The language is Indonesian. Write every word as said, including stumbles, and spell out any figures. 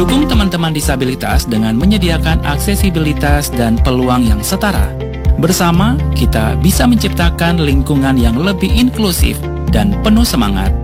Dukung teman-teman disabilitas dengan menyediakan aksesibilitas dan peluang yang setara. Bersama, kita bisa menciptakan lingkungan yang lebih inklusif dan penuh semangat